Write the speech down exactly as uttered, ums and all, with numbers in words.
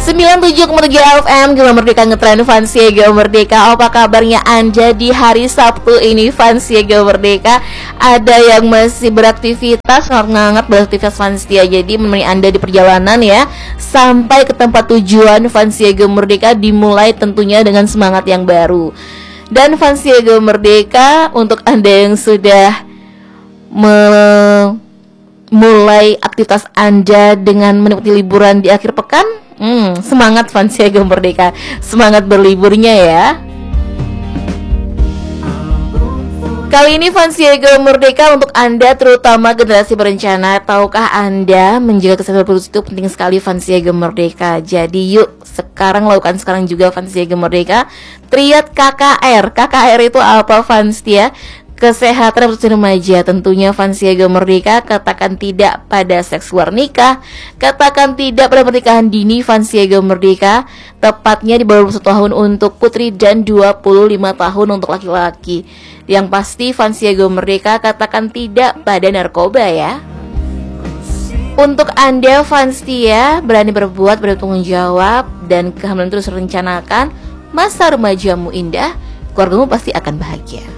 sembilan puluh tujuh koma tujuh F M Gema Merdeka ngetrend fans ya Gema Merdeka. Apa kabarnya Anda di hari Sabtu ini fans ya Gema Merdeka? Ada yang masih beraktivitas, sangat beraktivitas fans ya. Jadi menemani Anda di perjalanan ya sampai ke tempat tujuan fans ya Gema Merdeka, dimulai tentunya dengan semangat yang baru. Dan fans ya Gema Merdeka, untuk Anda yang sudah memulai aktivitas Anda dengan menikmati liburan di akhir pekan, Hmm, semangat fans ya Gema Merdeka, semangat berliburnya ya. Kali ini fans ya Gema Merdeka, untuk Anda terutama generasi berencana, tahukah Anda menjaga kesehatan reproduksi itu penting sekali fans ya Gema Merdeka. Jadi yuk sekarang lakukan sekarang juga fans ya Gema Merdeka. Triad K K R. K K R itu apa fans ya? Kesehatan reproduksi remaja. Tentunya fans ya Gema Merdeka, katakan tidak pada seks luar nikah, katakan tidak pada pernikahan dini fans ya Gema Merdeka, tepatnya di bawah dua puluh satu tahun untuk putri dan dua puluh lima tahun untuk laki-laki. Yang pasti fans ya Gema Merdeka, katakan tidak pada narkoba ya. Untuk Anda fans ya, berani berbuat, bertanggung jawab, dan kehamilan terus rencanakan, masa remajamu indah, keluargamu pasti akan bahagia.